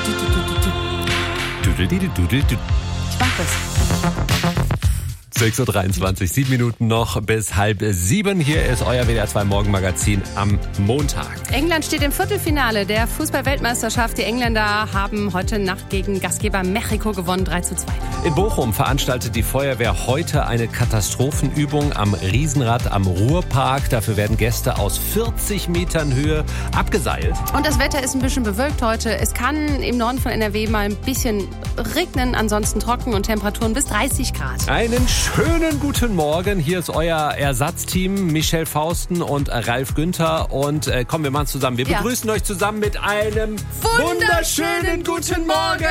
Ich mach das. 6.23 Uhr, 7 Minuten noch bis 6:30. Hier ist euer WDR 2 Morgenmagazin am Montag. England steht im Viertelfinale der Fußball-Weltmeisterschaft. Die Engländer haben heute Nacht gegen Gastgeber Mexiko gewonnen, 3:2. In Bochum veranstaltet die Feuerwehr heute eine Katastrophenübung am Riesenrad am Ruhrpark. Dafür werden Gäste aus 40 Metern Höhe abgeseilt. Und das Wetter ist ein bisschen bewölkt heute. Es kann im Norden von NRW mal ein bisschen regnen, ansonsten trocken und Temperaturen bis 30 Grad. Einen schönen guten Morgen. Hier ist euer Ersatzteam, Michelle Fausten und Ralf Günther. Und kommen wir mal zusammen. Wir begrüßen euch zusammen mit einem wunderschönen guten Morgen.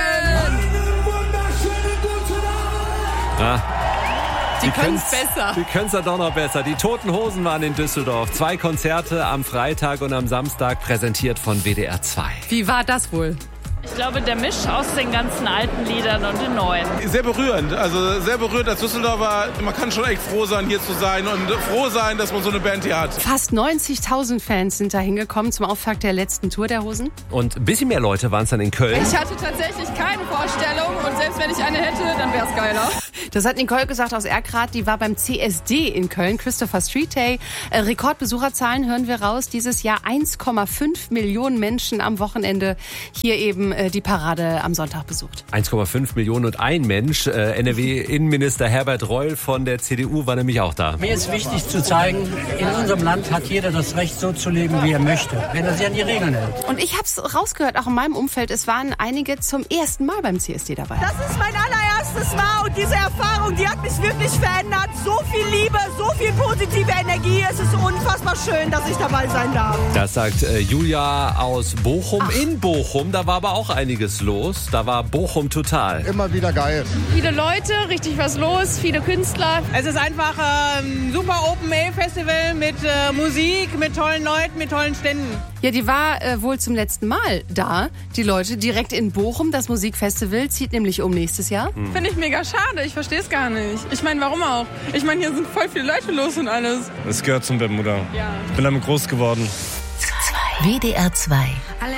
Ah. Die können es besser. Die können es ja doch noch besser. Die Toten Hosen waren in Düsseldorf. 2 Konzerte am Freitag und am Samstag, präsentiert von WDR 2. Wie war das wohl? Ich glaube, der Misch aus den ganzen alten Liedern und den neuen. Sehr berührend, also sehr berührend als Düsseldorfer. Man kann schon echt froh sein, hier zu sein und froh sein, dass man so eine Band hier hat. Fast 90.000 Fans sind da hingekommen zum Auftakt der letzten Tour der Hosen. Und ein bisschen mehr Leute waren es dann in Köln. Ich hatte tatsächlich keine Vorstellung und selbst wenn ich eine hätte, dann wäre es geiler. Das hat Nicole gesagt aus Erkrath, die war beim CSD in Köln, Christopher Street Day. Rekordbesucherzahlen hören wir raus, dieses Jahr 1,5 Millionen Menschen am Wochenende hier eben die Parade am Sonntag besucht. 1,5 Millionen und ein Mensch. NRW-Innenminister Herbert Reul von der CDU war nämlich auch da. Mir ist wichtig zu zeigen, in unserem Land hat jeder das Recht, so zu leben, wie er möchte, wenn er sich an die Regeln hält. Und ich habe es rausgehört, auch in meinem Umfeld, es waren einige zum ersten Mal beim CSD dabei. Das ist mein allererstes Mal und diese Erfahrung, die hat mich wirklich verändert. So viel Liebe, so viel positive Energie. Es ist unfassbar schön, dass ich dabei sein darf. Das sagt Julia aus Bochum. Ach. In Bochum, da war aber auch einiges los. Da war Bochum total. Immer wieder geil. Viele Leute, richtig was los, viele Künstler. Es ist einfach ein super Open-Air-Festival mit Musik, mit tollen Leuten, mit tollen Ständen. Ja, die war wohl zum letzten Mal da, die Leute, direkt in Bochum. Das Musikfestival zieht nämlich um nächstes Jahr. Finde ich mega schade, ich verstehe es gar nicht. Ich meine, warum auch? Ich meine, hier sind voll viele Leute los und alles. Es gehört zum Bermuda. Ja. Ich bin damit groß geworden. WDR 2